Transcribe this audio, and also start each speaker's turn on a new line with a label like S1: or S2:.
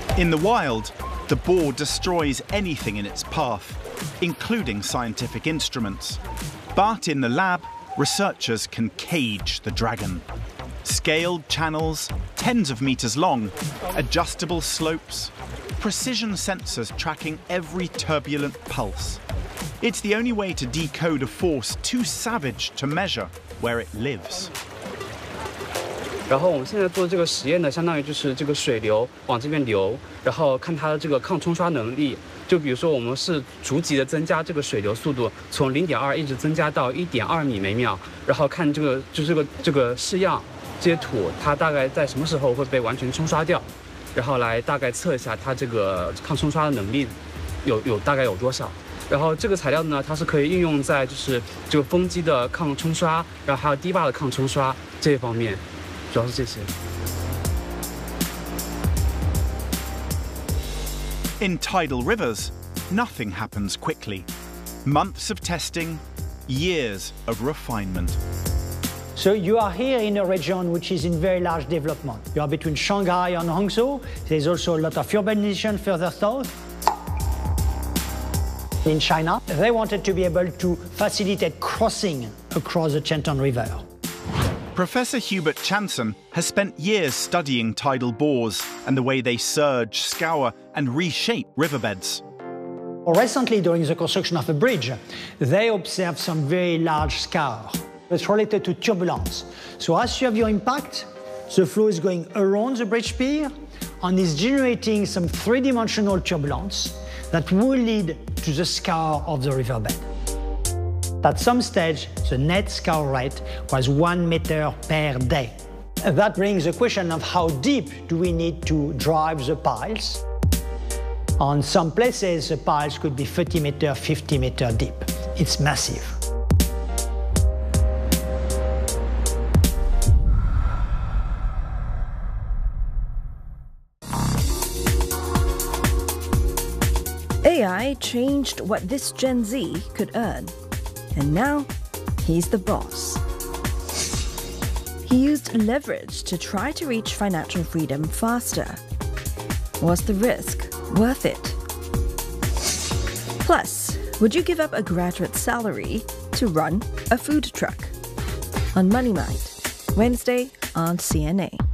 S1: In the wild, the boar destroys anything in its path, including scientific instruments. But in the lab, researchers can cage the dragon. Scaled channels, tens of meters long, adjustable slopes, precision sensors tracking every turbulent pulse. It's the only way to decode a force too savage to measure where it lives.
S2: 然后我们现在做这个实验呢，相当于就是这个水流往这边流，然后看它的这个抗冲刷能力。就比如说，我们是逐级的增加这个水流速度，从0.2一直增加到1.2米每秒，然后看这个就是这个式样这些土，它大概在什么时候会被完全冲刷掉，然后来大概测一下它这个抗冲刷的能力大概有多少。然后这个材料呢，它是可以应用在就是这个风机的抗冲刷，然后还有堤坝的抗冲刷这一方面。 主要是这些。
S1: In tidal rivers, nothing happens quickly. Months of testing, years of refinement.
S3: So you are here in a region which is in very large development. You are between Shanghai and Hangzhou. There's also a lot of urbanization further south. In China, they wanted to be able to facilitate crossing across the Chenton River.
S1: Professor Hubert Chanson has spent years studying tidal bores and the way they surge, scour, and reshape riverbeds.
S3: Recently, during the construction of a bridge, they observed some very large scour. It's related to turbulence. So as you have your impact, the flow is going around the bridge pier and is generating some three-dimensional turbulence that will lead to the scour of the riverbed. At some stage, the net scour rate was 1 meter per day. That brings the question of how deep do we need to drive the piles? On some places, the piles could be 30 meter, 50 meter deep. It's massive.
S4: AI changed what this Gen Z could earn. And now, he's the boss. He used leverage to try to reach financial freedom faster. Was the risk worth it? Plus, would you give up a graduate salary to run a food truck? On Money Mind, Wednesday on CNA.